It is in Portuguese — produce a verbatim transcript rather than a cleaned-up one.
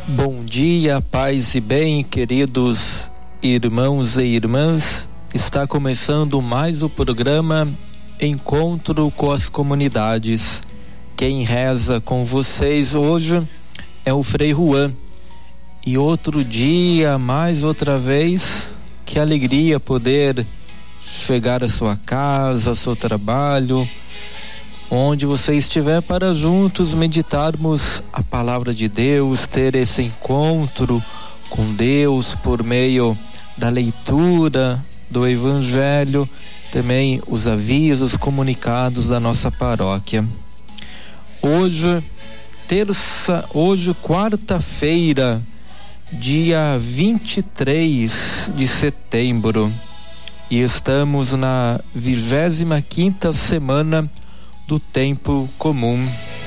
Bom dia, paz e bem, queridos irmãos e irmãs. Está começando mais o programa Encontro com as Comunidades. Quem reza com vocês hoje é o Frei Juan. E outro dia, mais outra vez, que alegria poder chegar à sua casa, ao seu trabalho, onde você estiver, para juntos meditarmos a palavra de Deus, ter esse encontro com Deus por meio da leitura do Evangelho, também os avisos comunicados da nossa paróquia. Hoje, terça, hoje quarta-feira, dia vinte e três de setembro, e estamos na vigésima quinta semana do tempo comum.